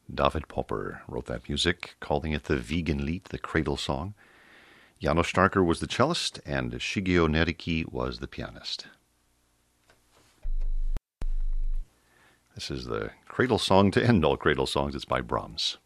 David Popper wrote that music, calling it the Wiegenlied, the cradle song. Janos Starker was the cellist, and Shigeo Neriki was the pianist. This is the cradle song to end all cradle songs. It's by Brahms.